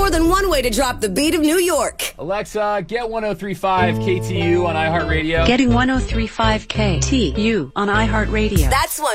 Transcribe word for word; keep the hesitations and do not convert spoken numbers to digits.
more than one way to drop the beat of New York. Alexa, get one oh three point five K T U on iHeartRadio. Getting one oh three point five K T U on iHeartRadio. That's one.